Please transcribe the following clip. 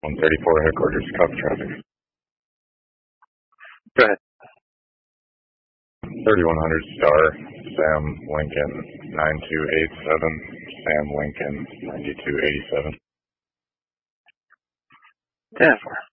134 headquarters, copy traffic. Go ahead. 3100 Star, Sam Lincoln 9287, Sam Lincoln 9287. 10-4.